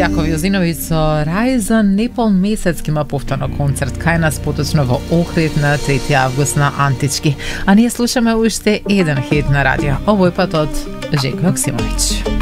Јаков Јозиновиќ со Рај за непол месец ќе има повторно концерт кај нас поточно во Охрид на 3 август на Антички. А ние слушаме уште еден хит на радио. Овој пат од Жеко Јоксимовиќ.